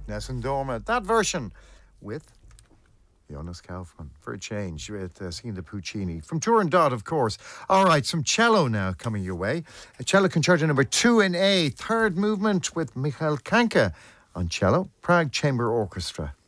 Nessun Dorma. That version with Jonas Kaufmann for a change with singing the Puccini from Turandot, of course. All right, some cello now coming your way. A cello concerto number 2 in A, third movement with Michael Kanka on cello, Prague Chamber Orchestra.